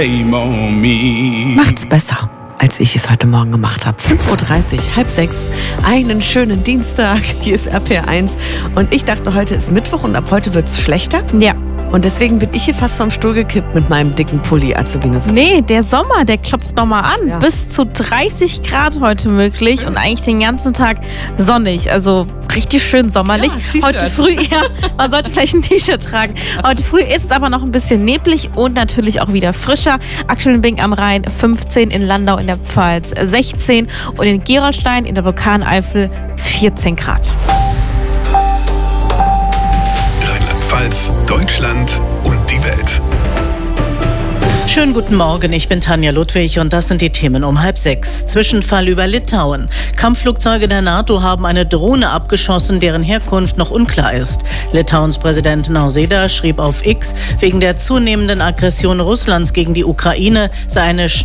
Macht's besser, als ich es heute Morgen gemacht habe. 5:30 Uhr, 5:30, einen schönen Dienstag. Hier ist RPR1 und ich dachte, heute ist Mittwoch und ab heute wird's schlechter. Ja. Und deswegen bin ich hier fast vom Stuhl gekippt mit meinem dicken Pulli, Azubine. Nee, der Sommer, der klopft nochmal an. Ja. Bis zu 30 Grad heute möglich und eigentlich den ganzen Tag sonnig. Also richtig schön sommerlich. Ja, heute früh, man sollte vielleicht ein T-Shirt tragen. Heute früh ist es aber noch ein bisschen neblig und natürlich auch wieder frischer. Aktuell in Bing am Rhein 15, in Landau in der Pfalz 16 und in Gerolstein in der Vulkaneifel 14 Grad. Rheinland-Pfalz, Deutschland und die Welt. Schönen guten Morgen, ich bin Tanja Ludwig und das sind die Themen um 5:30. Zwischenfall über Litauen. Kampfflugzeuge der NATO haben eine Drohne abgeschossen, deren Herkunft noch unklar ist. Litauens Präsident Nausėda schrieb auf X, wegen der zunehmenden Aggression Russlands gegen die Ukraine sei eine